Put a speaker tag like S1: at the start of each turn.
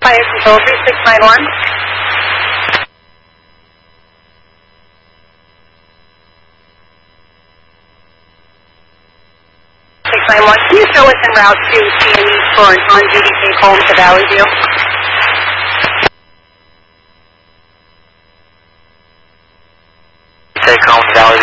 S1: Fire Control 3691. 691. Can you show us en route to T&E for an on-duty take home to Valley View?
S2: Take home to Valley